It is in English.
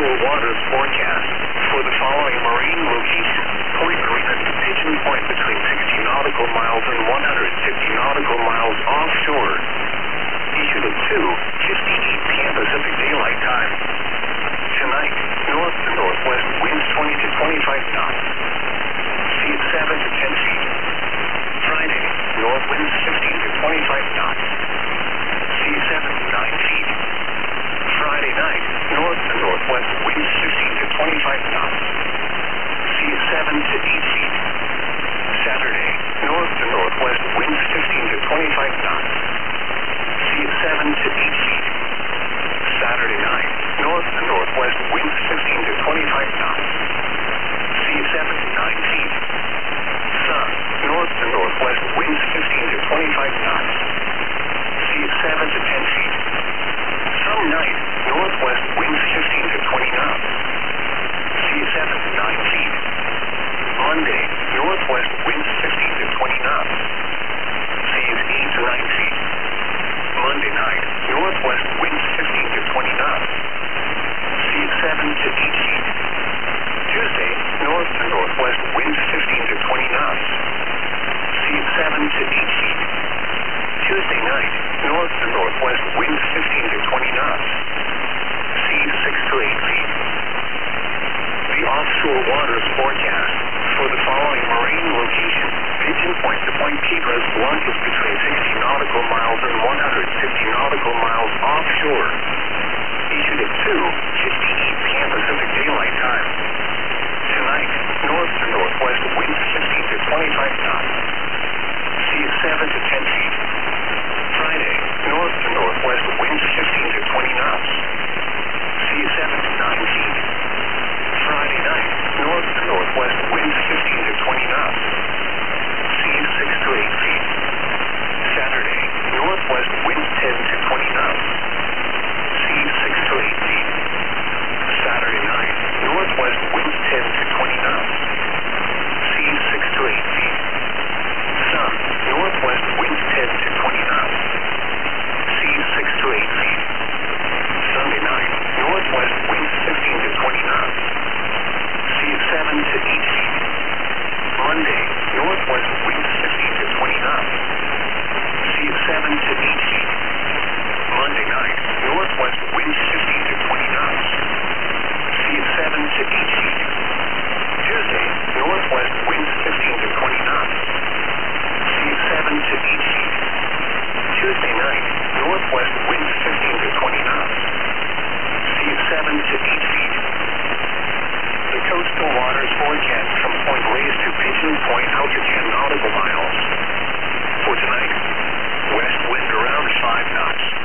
offshore waters forecast for the following marine location. Point Marina to Pigeon Point between 60 nautical miles and 150 nautical miles offshore. Issued at 2:58 p.m. Pacific Daylight Time. Tonight, north to northwest winds 20 to 25 knots. Sea at 7 to 10 feet. Friday, north winds 15 to 25 knots. Sea 7 to 9 feet. Friday night, north to northwest winds 15 to 25 knots. Sea 7 to 8 feet. Saturday, north to northwest winds 15 to 25 knots. Sea 7 to 8 feet. Saturday night, north to northwest winds 15 to 25 knots. Sea 7 to 9 feet. Sun, north to northwest winds 15 to 25 knots. Sea 7 to 10 feet. Some night, northwest winds 15 to 20 knots. Sea 7 to 9 feet. Monday, northwest winds 15 to 20 knots. Seas 8 to 9 feet. Monday night, northwest winds 15 to 20 knots. Sea 7 to 8 feet. Tuesday, north to northwest winds 15 to 20 knots. Sea 7 to 8 feet. Tuesday night, north to northwest winds 15 to 20 knots. Sea 6 to 8 feet. The offshore waters forecast for the following marine location. Pigeon Point to Point Pedras Blanc is between 60 nautical miles and 150 nautical miles offshore. Issued at 2:58 p.m. Pacific Daylight Time. Tonight, north to northwest winds 15 to 25 knots. Sea 7 to 10 feet. Friday, north to northwest winds 15 to 20 knots. Sea 7 to 9 feet. Friday night, north to northwest winds 15 to 20 knots. Sea 6 to 8 feet. Saturday, northwest winds 10 to 20 knots. Sea 6 to 8 feet. Saturday night, northwest winds 10 to 20 knots. Sea 6 to 8 feet. Sun, northwest winds 10 to 20 knots. Sea 6 to 8 feet. Sunday night, northwest winds 15 to 20 knots. Sea 7 to 8 feet. Monday, northwest winds 15 to 20 knots. Sea 7 to 8 feet. Monday night, northwest winds 15 to 20 knots. Sea 7 to 8 feet. Tuesday, northwest winds 15 to 20 knots. Sea 7 to 8 feet. Tuesday night, northwest winds 15 to 20 knots. Sea 7 to 8 feet. The coastal waters forecast from Point Reyes to Pigeon Point out to 10 nautical miles. For tonight, west wind around 5 knots.